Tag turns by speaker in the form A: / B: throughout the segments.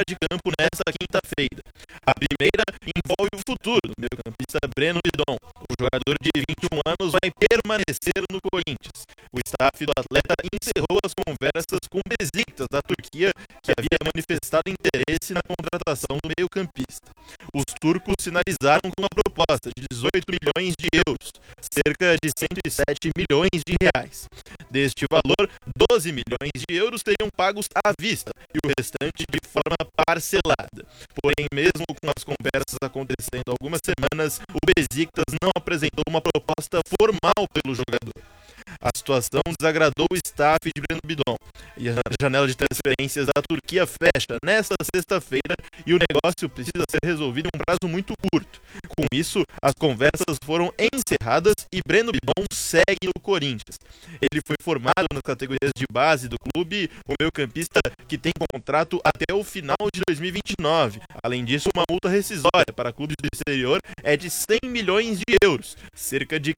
A: de campo nesta quinta-feira. A primeira envolve o futuro do meio-campista Breno Bidon. O jogador de 21 anos vai permanecer no Corinthians. O staff do atleta encerrou as conversas com Besiktas da Turquia, que havia manifestado interesse na contratação do meio-campista. Os turcos sinalizaram com uma proposta de 18 milhões de euros, cerca de 107 milhões de reais. Deste valor, 12 milhões de euros seriam pagos à vista e o restante de forma parcelada. Porém, mesmo com as conversas acontecendo há algumas semanas, o Besiktas não apresentou uma proposta formal pelo jogador. A situação desagradou o staff de Breno Bidon e a janela de transferências da Turquia fecha nesta sexta-feira e o negócio precisa ser resolvido em um prazo muito curto. Com isso, as conversas foram encerradas e Breno Bidon segue no Corinthians. Ele foi formado nas categorias de base do clube, o meio-campista que tem contrato até o final de 2029. Além disso, uma multa rescisória para clubes do exterior é de 100 milhões de euros, cerca de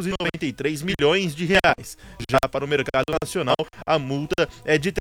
A: 593 milhões de reais. Já para o mercado nacional, a multa é de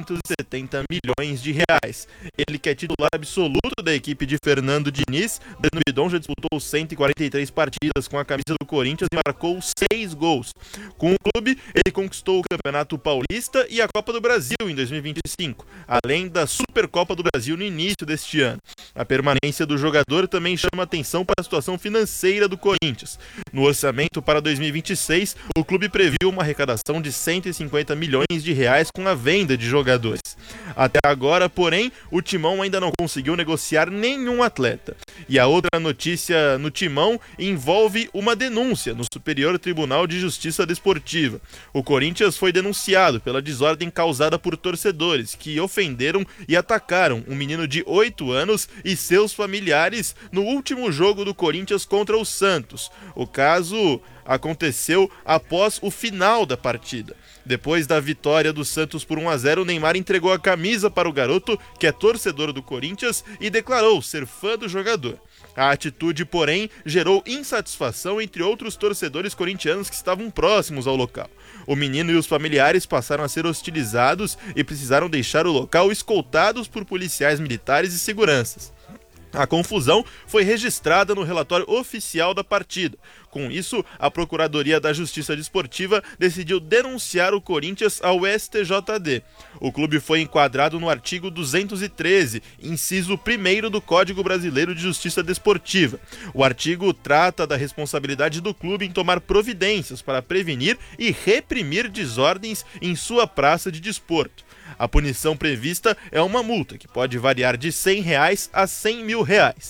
A: 370 milhões de reais. Ele que é titular absoluto da equipe de Fernando Diniz, Breno Bidon já disputou 143 partidas com a camisa do Corinthians e marcou 6 gols. Com o clube, ele conquistou o Campeonato Paulista e a Copa do Brasil em 2025, além da Supercopa do Brasil no início deste ano. A permanência do jogador também chama atenção para a situação financeira do Corinthians. No orçamento para 2026, o clube previu uma arrecadação de 150 milhões de reais com a venda de jogadores. Até agora, porém, o Timão ainda não conseguiu negociar nenhum atleta. E a outra notícia no Timão envolve uma denúncia no Superior Tribunal de Justiça Desportiva. O Corinthians foi denunciado pela desordem causada por torcedores que ofenderam e atacaram um menino de 8 anos e seus familiares no último jogo do Corinthians contra o Santos. O caso aconteceu após o final da partida. Depois da vitória do Santos por 1-0, o Neymar entregou a camisa para o garoto, que é torcedor do Corinthians, e declarou ser fã do jogador. A atitude, porém, gerou insatisfação entre outros torcedores corintianos que estavam próximos ao local. O menino e os familiares passaram a ser hostilizados e precisaram deixar o local escoltados por policiais militares e seguranças. A confusão foi registrada no relatório oficial da partida. Com isso, a Procuradoria da Justiça Desportiva decidiu denunciar o Corinthians ao STJD. O clube foi enquadrado no artigo 213, inciso 1º do Código Brasileiro de Justiça Desportiva. O artigo trata da responsabilidade do clube em tomar providências para prevenir e reprimir desordens em sua praça de desporto. A punição prevista é uma multa, que pode variar de R$ 100 a R$ 100 mil.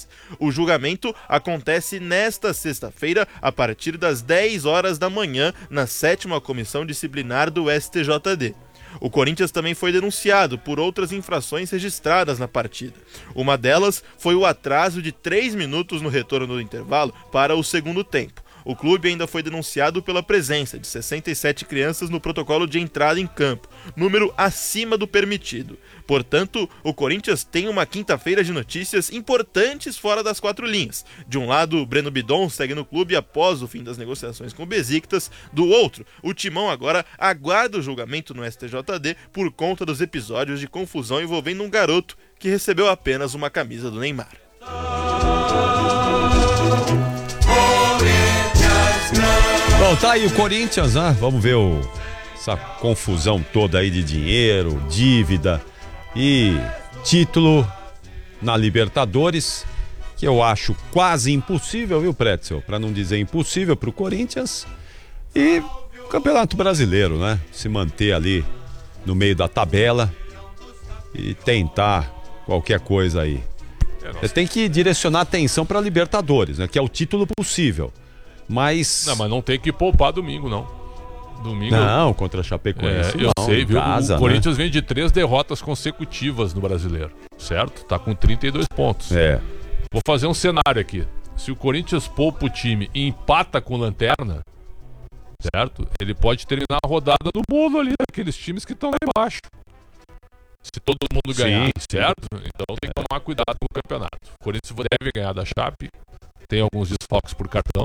A: O julgamento acontece nesta sexta-feira, a partir das 10 horas da manhã, na 7ª Comissão Disciplinar do STJD. O Corinthians também foi denunciado por outras infrações registradas na partida. Uma delas foi o atraso de 3 minutos no retorno do intervalo para o segundo tempo. O clube ainda foi denunciado pela presença de 67 crianças no protocolo de entrada em campo, número acima do permitido. Portanto, o Corinthians tem uma quinta-feira de notícias importantes fora das 4 linhas. De um lado, Breno Bidon segue no clube após o fim das negociações com o Besiktas. Do outro, o Timão agora aguarda o julgamento no STJD por conta dos episódios de confusão envolvendo um garoto que recebeu apenas uma camisa do Neymar.
B: Bom, tá aí o Corinthians, né? Vamos ver essa confusão toda aí de dinheiro, dívida e título na Libertadores, que eu acho quase impossível, viu, Pretzel? Pra não dizer impossível pro Corinthians. E o Campeonato Brasileiro, né? Se manter ali no meio da tabela e tentar qualquer coisa aí. Você tem que direcionar atenção pra Libertadores, né? Que é o título possível. Mas
C: não tem que poupar domingo, não. Domingo.
B: Não, contra a Chapecoense.
C: Eu sei, viu?
B: Casa,
C: o Corinthians vem de 3 derrotas consecutivas no Brasileiro, certo? Tá com 32 pontos. Vou fazer um cenário aqui. Se o Corinthians poupa o time e empata com Lanterna, certo? Ele pode terminar a rodada no bolo ali, daqueles times que estão lá embaixo. Se todo mundo ganhar, certo? Então tem que tomar cuidado com o campeonato. O Corinthians deve ganhar da Chape. Tem alguns desfalques por cartão,